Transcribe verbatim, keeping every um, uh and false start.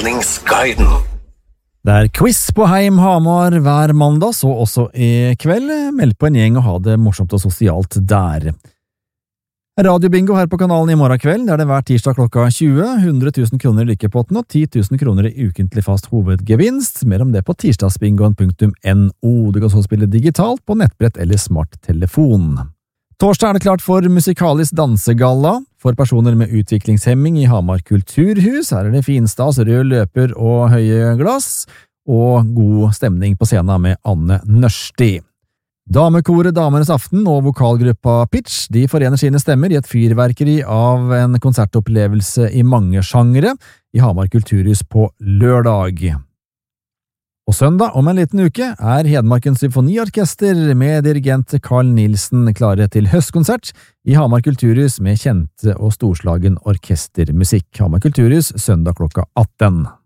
Underholdningsguiden. Det er quiz på Heim Hamar hver mandag, så også i kveld. Meld på en gjeng og ha det morsomt og sosialt der. Radiobingo her på kanalen i morgen kveld, der det hver tirsdag klokka tjue, hundre tusen kroner i lykkepotten og ti tusen kroner i ukentlig fast hovedgevinst. Mer om det på tirsdagsbingoen punktum no. Du kan så spille digitalt på nettbrett eller smarttelefon. Torsdag er det klart for musikalisk dansegalla for personer med utviklingshemming i Hamar kulturhus. Her er det finstas, rød løper og høye glass, og god stemning på scenen med Anne Nørsti. Damekoret Damenes Aften og vokalgruppa Pitch, de forener sine stemmer i et fyrverkeri av en konsertopplevelse i mange sjangere i Hamar kulturhus på lørdag. Og søndag, om en liten uke, er Hedmarkens Symfoniorkester med dirigent Carl Nilsen klare til høstkonsert i Hamar kulturhus med kjente og storslagen orkestermusikk. Hamar kulturhus søndag klokka atten.